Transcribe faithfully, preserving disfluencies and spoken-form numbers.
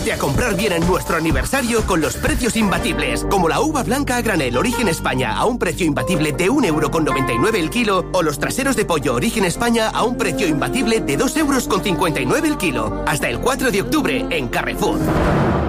Atrévete a comprar bien en nuestro aniversario con los precios imbatibles, como la uva blanca a granel Origen España a un precio imbatible de un euro con noventa y nueve el kilo, o los traseros de pollo Origen España a un precio imbatible de dos euros con cincuenta y nueve el kilo. Hasta el cuatro de octubre en Carrefour.